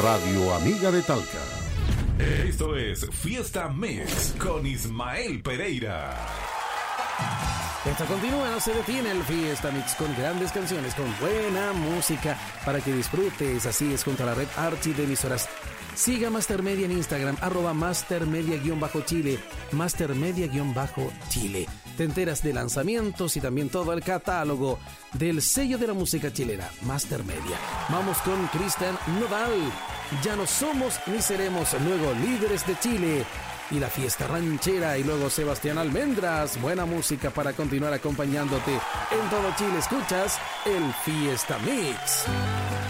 radio amiga de Talca. Esto es Fiesta Mix con Ismael Pereira. Esto continúa, no se detiene el Fiesta Mix con grandes canciones, con buena música para que disfrutes. Así es, junto a la red Archie de emisoras. Siga Mastermedia en Instagram, @Mastermedia_Chile, Mastermedia_Chile. Te enteras de lanzamientos y también todo el catálogo del sello de la música chilena, Mastermedia. Vamos con Cristian Nodal, Ya no somos ni seremos, luego Líderes de Chile y la Fiesta Ranchera, y luego Sebastián Almendras. Buena música para continuar acompañándote en todo Chile. Escuchas el Fiesta Mix.